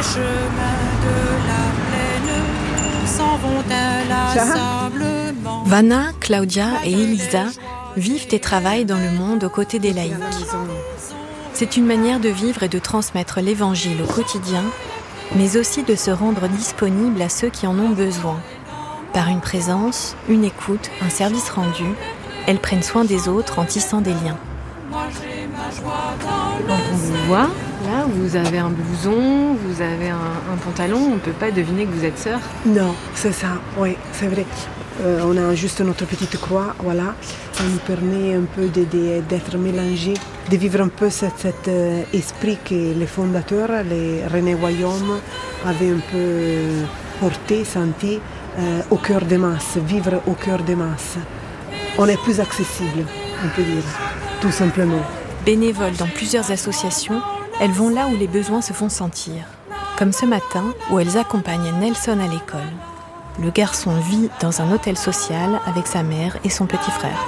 chemins de la plaine s'en vont inlassablement. Vanna, Claudia et Elisa vivent et travaillent dans le monde aux côtés des laïcs. C'est une manière de vivre et de transmettre l'évangile au quotidien, mais aussi de se rendre disponible à ceux qui en ont besoin. Par une présence, une écoute, un service rendu, elles prennent soin des autres en tissant des liens. Quand on vous voit, là, vous avez un blouson, vous avez un pantalon, on ne peut pas deviner que vous êtes sœurs. Non, c'est ça, oui, c'est vrai. On a juste notre petite croix, voilà. Ça nous permet un peu d'être mélangés, de vivre un peu cet esprit que les fondateurs, les René Guillaume, avaient un peu porté, senti au cœur des masses, vivre au cœur des masses. On est plus accessible, on peut dire, tout simplement. Bénévoles dans plusieurs associations, elles vont là où les besoins se font sentir. Comme ce matin, où elles accompagnent Nelson à l'école. Le garçon vit dans un hôtel social avec sa mère et son petit frère.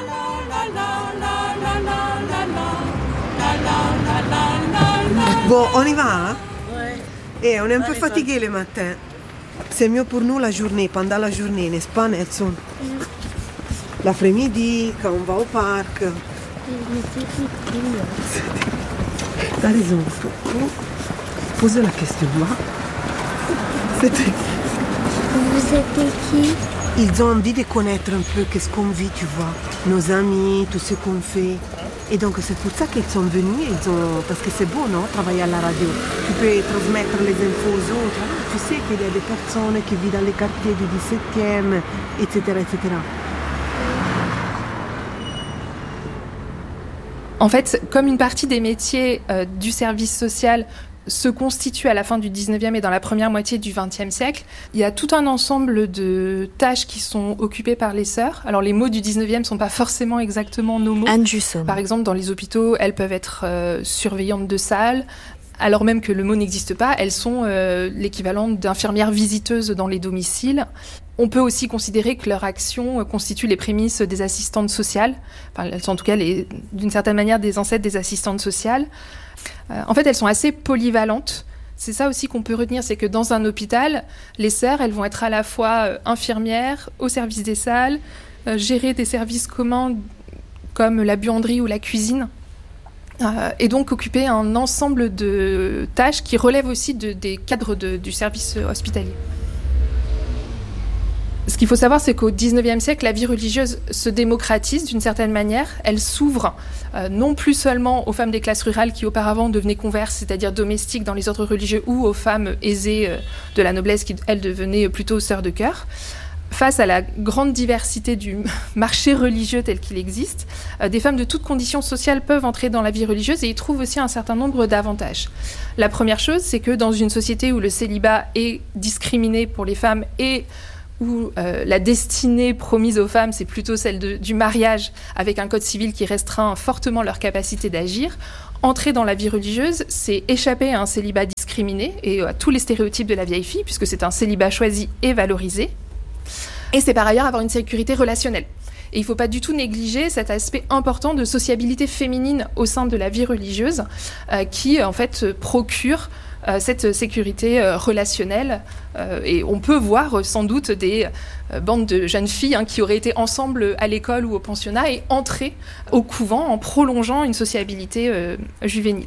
Bon, on y va, hein? Et on est un peu fatigué le matin. C'est mieux pour nous la journée, pendant la journée, n'est-ce pas, Nelson? L'après-midi, quand on va au parc. T'as raison. Posez la question, là. C'était... Vous êtes qui? Ils ont envie de connaître un peu qu'est-ce qu'on vit, tu vois. Nos amis, tout ce qu'on fait. Et donc c'est pour ça qu'ils sont venus. Parce que c'est beau, non, travailler à la radio. Tu peux transmettre les infos aux autres. Tu sais qu'il y a des personnes qui vivent dans les quartiers du 17e, etc., etc. En fait, comme une partie des métiers du service social se constitue à la fin du 19e et dans la première moitié du 20e siècle, il y a tout un ensemble de tâches qui sont occupées par les sœurs. Alors les mots du 19e ne sont pas forcément exactement nos mots. Anne Jussaume. Par exemple, dans les hôpitaux, elles peuvent être surveillantes de salles. Alors même que le mot n'existe pas, elles sont l'équivalent d'infirmières visiteuses dans les domiciles. On peut aussi considérer que leur action constitue les prémices des assistantes sociales. Enfin, elles sont en tout cas, d'une certaine manière, des ancêtres des assistantes sociales. En fait, elles sont assez polyvalentes. C'est ça aussi qu'on peut retenir, c'est que dans un hôpital, les sœurs, elles vont être à la fois infirmières, au service des salles, gérer des services communs comme la buanderie ou la cuisine. Et donc occuper un ensemble de tâches qui relèvent aussi des cadres du service hospitalier. Ce qu'il faut savoir, c'est qu'au XIXe siècle, la vie religieuse se démocratise d'une certaine manière. Elle s'ouvre non plus seulement aux femmes des classes rurales qui auparavant devenaient converses, c'est-à-dire domestiques dans les ordres religieux, ou aux femmes aisées de la noblesse qui, elles, devenaient plutôt sœurs de cœur. Face à la grande diversité du marché religieux tel qu'il existe, des femmes de toutes conditions sociales peuvent entrer dans la vie religieuse et y trouvent aussi un certain nombre d'avantages. La première chose, c'est que dans une société où le célibat est discriminé pour les femmes et où la destinée promise aux femmes, c'est plutôt celle du mariage, avec un code civil qui restreint fortement leur capacité d'agir, entrer dans la vie religieuse, c'est échapper à un célibat discriminé et à tous les stéréotypes de la vieille fille, puisque c'est un célibat choisi et valorisé. Et c'est par ailleurs avoir une sécurité relationnelle. Et il ne faut pas du tout négliger cet aspect important de sociabilité féminine au sein de la vie religieuse qui, en fait, procure cette sécurité relationnelle. Et on peut voir sans doute des bandes de jeunes filles qui auraient été ensemble à l'école ou au pensionnat et entrées au couvent en prolongeant une sociabilité juvénile.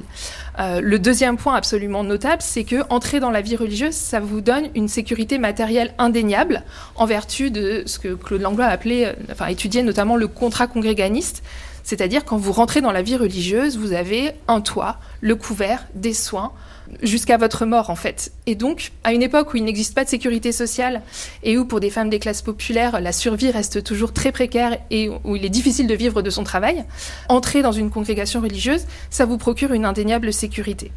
Le deuxième point absolument notable, c'est que entrer dans la vie religieuse, ça vous donne une sécurité matérielle indéniable en vertu de ce que Claude Langlois étudiait notamment le contrat congréganiste. C'est-à-dire quand vous rentrez dans la vie religieuse, vous avez un toit, le couvert, des soins, jusqu'à votre mort en fait. Et donc, à une époque où il n'existe pas de sécurité sociale et où pour des femmes des classes populaires, la survie reste toujours très précaire et où il est difficile de vivre de son travail, entrer dans une congrégation religieuse, ça vous procure une indéniable sécurité.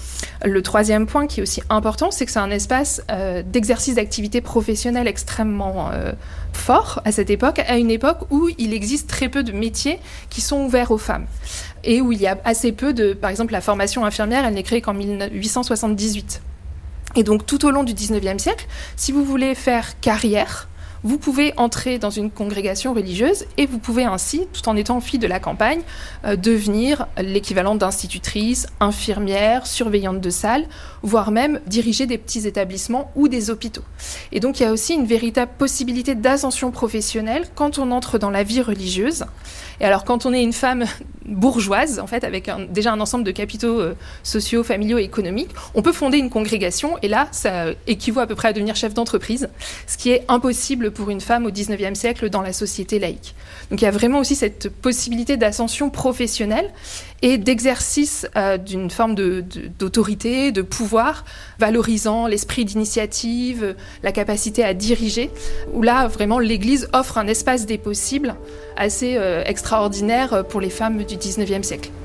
Le troisième point qui est aussi important, c'est que c'est un espace d'exercice d'activité professionnelle extrêmement fort à cette époque, à une époque où il existe très peu de métiers qui sont ouverts aux femmes et où il y a assez peu de... Par exemple, la formation infirmière, elle n'est créée qu'en 1878. Et donc, tout au long du 19e siècle, si vous voulez faire carrière, vous pouvez entrer dans une congrégation religieuse et vous pouvez ainsi, tout en étant fille de la campagne, devenir l'équivalent d'institutrice, infirmière, surveillante de salle, voire même diriger des petits établissements ou des hôpitaux. Et donc il y a aussi une véritable possibilité d'ascension professionnelle quand on entre dans la vie religieuse. Et alors quand on est une femme bourgeoise, en fait, avec déjà un ensemble de capitaux sociaux, familiaux et économiques, on peut fonder une congrégation et là, ça équivaut à peu près à devenir chef d'entreprise, ce qui est impossible pour une femme au XIXe siècle dans la société laïque. Donc il y a vraiment aussi cette possibilité d'ascension professionnelle et d'exercice d'une forme d'autorité, de pouvoir, valorisant l'esprit d'initiative, la capacité à diriger, où là, vraiment, l'Église offre un espace des possibles assez extraordinaire pour les femmes du XIXe siècle.